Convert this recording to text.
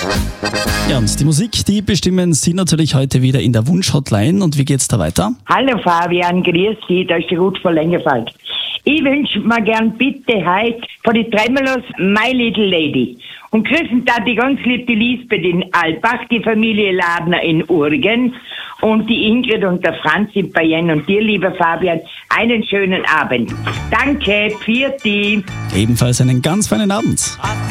Ja, und die Musik, die bestimmen Sie natürlich heute wieder in der Wunsch-Hotline. Und wie geht's da weiter? Hallo Fabian, grüß dich, da ist der Ruth von Längerfeld. Ich wünsche mir gern bitte heute von die Tremelos My Little Lady. Und grüßen da die ganz lieb die Lisbeth in Albach, die Familie Ladner in Urgen und die Ingrid und der Franz in Bayern und dir, lieber Fabian, einen schönen Abend. Danke, Pfiat. Ebenfalls einen ganz feinen Abend.